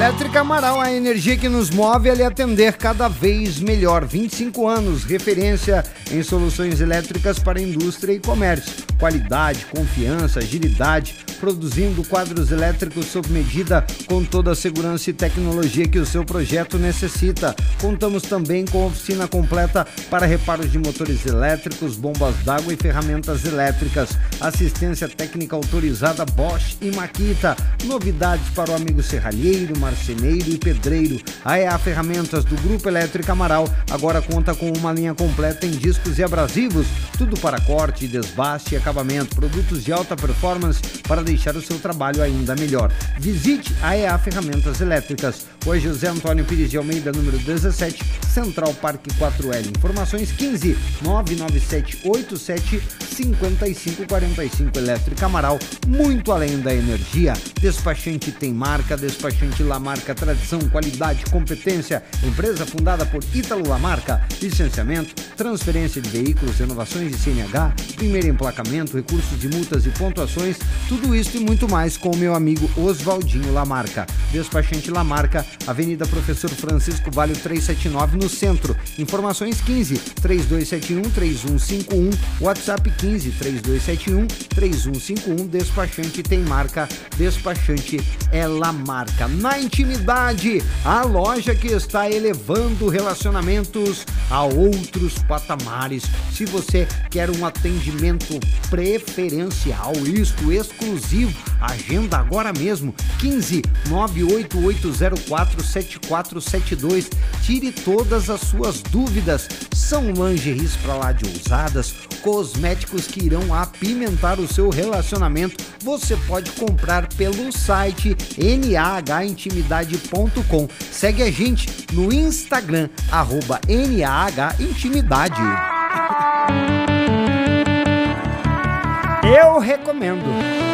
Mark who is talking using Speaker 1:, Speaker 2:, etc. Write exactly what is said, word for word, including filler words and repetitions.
Speaker 1: Elétrica Amaral, a energia que nos move a lhe atender cada vez melhor. vinte e cinco anos, referência em soluções elétricas para indústria e comércio. Qualidade, confiança, agilidade, produzindo quadros elétricos sob medida com toda a segurança e tecnologia que o seu projeto necessita. Contamos também com oficina completa para reparos de motores elétricos, bombas d'água e ferramentas elétricas. Assistência técnica autorizada Bosch e Makita. Novidades para o amigo serralheiro, marceneiro e pedreiro. A E A Ferramentas do Grupo Elétrica Amaral agora conta com uma linha completa em discos e abrasivos, tudo para corte, desbaste e acabamento, produtos de alta performance para deixar o seu trabalho ainda melhor. Visite a E A Ferramentas Elétricas, Rua José Antônio Pires de Almeida, número dezessete, Central Parque quatro L. Informações quinze, nove nove sete oito sete, cinco cinco quatro cinco. Elétrica Amaral, muito além da energia. Despachante tem marca, Despachante Lamarca, tradição, qualidade, competência. Empresa fundada por Ítalo Lamarca. Licenciamento, transferência de veículos, renovações de C N H, primeiro emplacamento, recursos de multas e pontuações, tudo isso e muito mais com o meu amigo Oswaldinho Lamarca. Despachante Lamarca, Avenida Professor Francisco Vale trezentos e setenta e nove, no centro. Informações quinze, três dois sete um, três um cinco um, WhatsApp quinze, três dois sete um, três um cinco um. Despachante tem marca, Despachante é Lamarca. Na intimidade, a loja que está elevando relacionamentos a outros patamares. Se você quer um atendimento preferencial, isto exclusivo, agenda agora mesmo, quinze, nove oito oito zero quatro, sete quatro sete dois. Tire todas as suas dúvidas. São lingeries pra lá de ousadas, cosméticos que irão apimentar o seu relacionamento. Você pode comprar pelo site N A H intimidade ponto com. Segue a gente no Instagram, arroba N A H Intimidade. Eu recomendo.